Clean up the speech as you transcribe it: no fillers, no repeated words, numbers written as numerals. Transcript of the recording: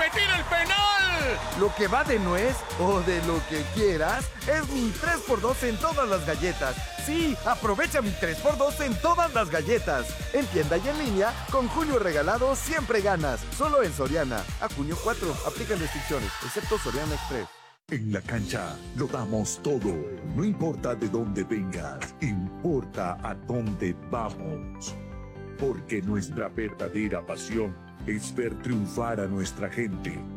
repetir el penal! Lo que va de nuez o de lo que quieras es mi 3x2 en todas las galletas. Sí, aprovecha mi 3x2 en todas las galletas. En tienda y en línea, con Junio regalado siempre ganas. Solo en Soriana. A junio 4. Aplican restricciones, excepto Soriana Express. En la cancha lo damos todo. No importa de dónde vengas, importa a dónde vamos. Porque nuestra verdadera pasión es ver triunfar a nuestra gente.